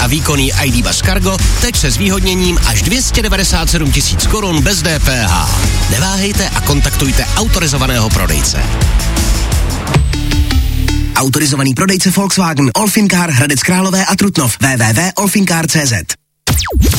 a výkonný ID Buzz Cargo teď se zvýhodněním až 297 000 korun bez DPH. Neváhejte a kontaktujte autorizovaného prodejce. Autorizovaný prodejce Volkswagen, Olfinkar, Hradec Králové a Trutnov. www.olfinkar.cz